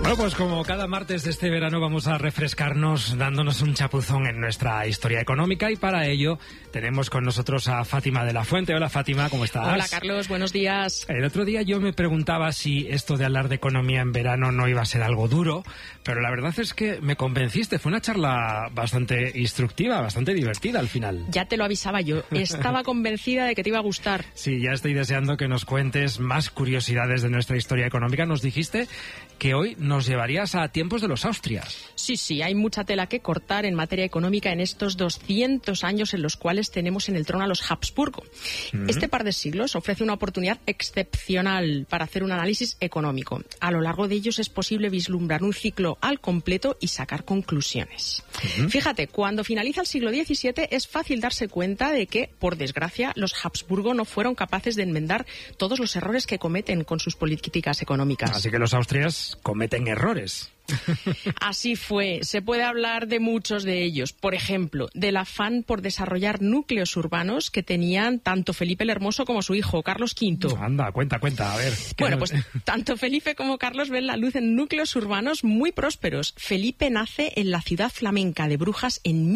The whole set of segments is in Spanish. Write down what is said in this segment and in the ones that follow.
Bueno, pues como cada martes de este verano vamos a refrescarnos dándonos un chapuzón en nuestra historia económica, y para ello tenemos con nosotros a Fátima de la Fuente. Hola Fátima, ¿cómo estás? Hola Carlos, buenos días. El otro día yo me preguntaba si esto de hablar de economía en verano no iba a ser algo duro, pero la verdad es que me convenciste. Fue una charla bastante instructiva, bastante divertida al final. Ya te lo avisaba yo, estaba convencida de que te iba a gustar. Sí, ya estoy deseando que nos cuentes más curiosidades de nuestra historia económica. Nos dijiste que hoy nos llevarías a tiempos de los Austrias. Sí, hay mucha tela que cortar en materia económica en estos 200 años en los cuales tenemos en el trono a los Habsburgo. Este par de siglos ofrece una oportunidad excepcional para hacer un análisis económico. A lo largo de ellos es posible vislumbrar un ciclo al completo y sacar conclusiones. Fíjate, cuando finaliza el siglo XVII es fácil darse cuenta de que, por desgracia, los Habsburgo no fueron capaces de enmendar todos los errores que cometen con sus políticas económicas. Así que los Austrias cometen errores. Así fue. Se puede hablar de muchos de ellos. Por ejemplo, del afán por desarrollar núcleos urbanos que tenían tanto Felipe el Hermoso como su hijo, Carlos V. Anda, cuenta, a ver. Bueno, pues tanto Felipe como Carlos ven la luz en núcleos urbanos muy prósperos. Felipe nace en la ciudad flamenca de Brujas en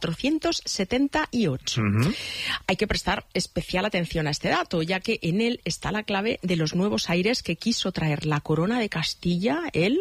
1478. Hay que prestar especial atención a este dato, ya que en él está la clave de los nuevos aires que quiso traer la corona de Castilla,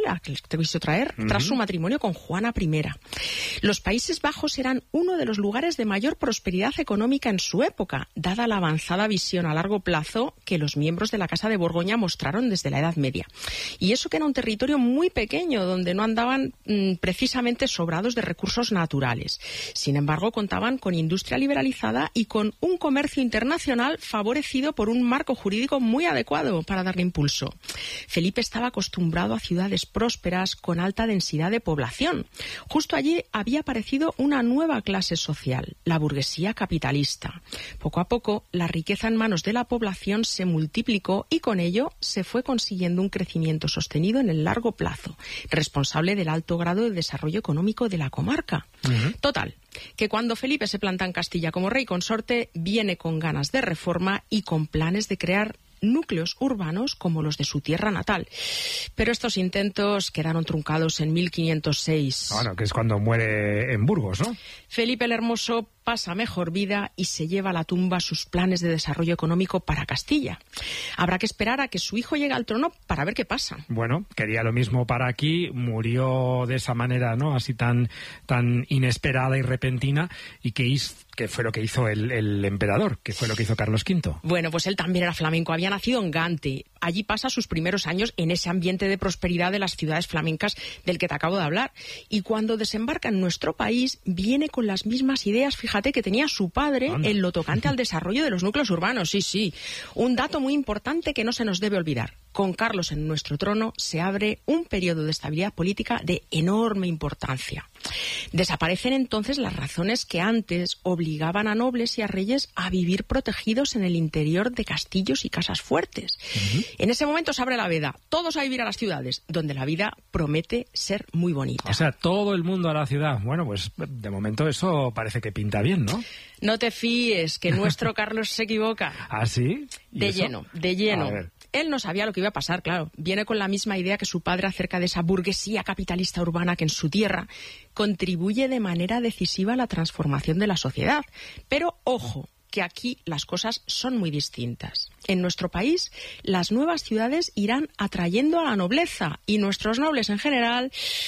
tras su matrimonio con Juana I. Los Países Bajos eran uno de los lugares de mayor prosperidad económica en su época, dada la avanzada visión a largo plazo que los miembros de la Casa de Borgoña mostraron desde la Edad Media. Y eso que era un territorio muy pequeño, donde no andaban precisamente sobrados de recursos naturales. Sin embargo, contaban con industria liberalizada y con un comercio internacional favorecido por un marco jurídico muy adecuado para darle impulso. Felipe estaba acostumbrado a ciudades prósperas con alta densidad de población. Justo allí había aparecido una nueva clase social, la burguesía capitalista. Poco a poco, la riqueza en manos de la población se multiplicó y con ello se fue consiguiendo un crecimiento sostenido en el largo plazo, responsable del alto grado de desarrollo económico de la comarca. Total, que cuando Felipe se planta en Castilla como rey consorte, viene con ganas de reforma y con planes de crear núcleos urbanos como los de su tierra natal. Pero estos intentos quedaron truncados en 1506. Bueno, que es cuando muere en Burgos, ¿no? Felipe el Hermoso pasa mejor vida y se lleva a la tumba sus planes de desarrollo económico para Castilla. Habrá que esperar a que su hijo llegue al trono para ver qué pasa. Bueno, quería lo mismo para aquí, murió de esa manera, ¿no? Así tan inesperada y repentina, y que fue lo que hizo el emperador, que fue lo que hizo Carlos V. Bueno, pues él también era flamenco, había nacido en Gante. Allí pasa sus primeros años en ese ambiente de prosperidad de las ciudades flamencas del que te acabo de hablar. Y cuando desembarca en nuestro país, viene con las mismas ideas, fíjate, que tenía su padre en lo tocante al desarrollo de los núcleos urbanos. Sí. Un dato muy importante que no se nos debe olvidar. Con Carlos en nuestro trono se abre un periodo de estabilidad política de enorme importancia. Desaparecen entonces las razones que antes obligaban a nobles y a reyes a vivir protegidos en el interior de castillos y casas fuertes. En ese momento se abre la veda, todos a vivir a las ciudades, donde la vida promete ser muy bonita. O sea, todo el mundo a la ciudad. Bueno, pues de momento eso parece que pinta bien, ¿no? No te fíes, que nuestro Carlos se equivoca. ¿Ah, sí? De lleno. A ver. Él no sabía lo que iba a pasar, claro. Viene con la misma idea que su padre acerca de esa burguesía capitalista urbana que en su tierra contribuye de manera decisiva a la transformación de la sociedad. Pero, ojo, que aquí las cosas son muy distintas. En nuestro país, las nuevas ciudades irán atrayendo a la nobleza y nuestros nobles en general,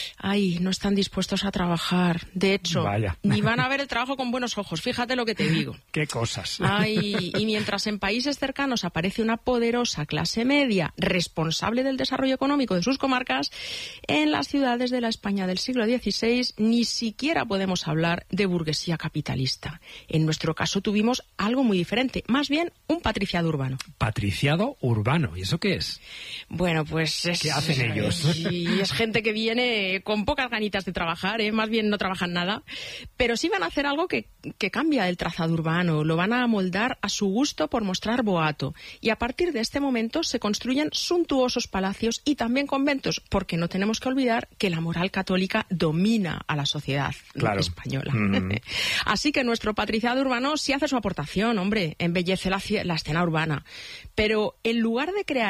no están dispuestos a trabajar. De hecho, ni van a ver el trabajo con buenos ojos. Fíjate lo que te digo. ¡Qué cosas! Y mientras en países cercanos aparece una poderosa clase media responsable del desarrollo económico de sus comarcas, en las ciudades de la España del siglo XVI ni siquiera podemos hablar de burguesía capitalista. En nuestro caso tuvimos algo muy diferente, más bien un patriciado urbano. Patriciado urbano, ¿y eso qué es? Bueno, pues ¿qué hacen ellos? Y es gente que viene con pocas ganitas de trabajar, más bien no trabajan nada, pero sí van a hacer algo que cambia el trazado urbano, lo van a amoldar a su gusto por mostrar boato, y a partir de este momento se construyen suntuosos palacios y también conventos, porque no tenemos que olvidar que la moral católica domina a la sociedad española. Así que nuestro patriciado urbano sí hace su aportación, hombre, embellece la escena urbana, pero en lugar de crear